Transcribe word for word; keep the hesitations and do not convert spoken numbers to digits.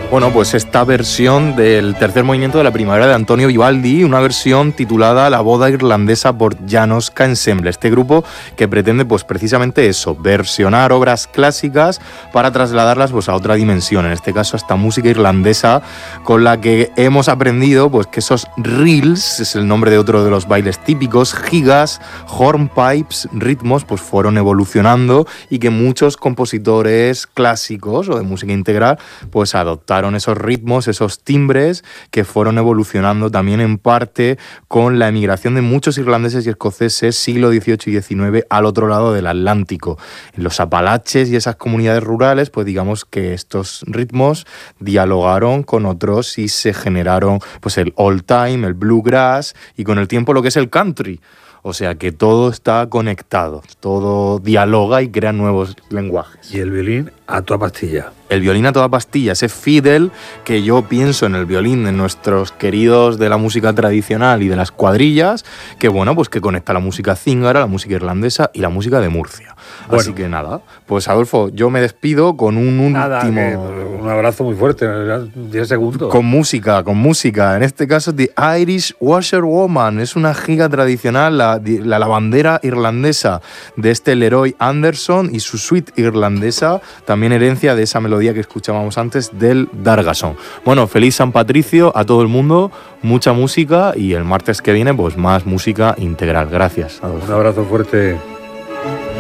Bueno, pues esta versión del tercer movimiento de la primavera de Antonio Vivaldi, una versión titulada La boda irlandesa por János Ensemble, este grupo que pretende pues precisamente eso, versionar obras clásicas para trasladarlas pues a otra dimensión, en este caso a esta música irlandesa con la que hemos aprendido pues que esos reels, es el nombre de otro de los bailes típicos, gigas, hornpipes, ritmos, pues fueron evolucionando y que muchos compositores clásicos o de música integral pues adoptaron esos ritmos, esos timbres que fueron evolucionando también en parte con la emigración de muchos irlandeses y escoceses siglo dieciocho y diecinueve al otro lado del Atlántico. En los Apalaches y esas comunidades rurales, pues digamos que estos ritmos dialogaron con otros y se generaron pues el old time, el bluegrass y con el tiempo lo que es el country. O sea que todo está conectado, todo dialoga y crea nuevos lenguajes. Y el violín a toda pastilla. El violín a toda pastilla, ese fiddle que yo pienso en el violín de nuestros queridos de la música tradicional y de las cuadrillas, que bueno, pues que conecta la música zíngara, la música irlandesa y la música de Murcia. Bueno. Así que nada, pues Adolfo, yo me despido con un último... Nada, que, un abrazo muy fuerte, diez segundos. Con música, con música. En este caso, The Irish Washerwoman, es una giga tradicional, la, la lavandera irlandesa de este Leroy Anderson y su suite irlandesa, también herencia de esa melodía que escuchábamos antes del Dargason. Bueno, feliz San Patricio a todo el mundo, mucha música y el martes que viene pues más música integral. Gracias, Adolfo. Un abrazo fuerte.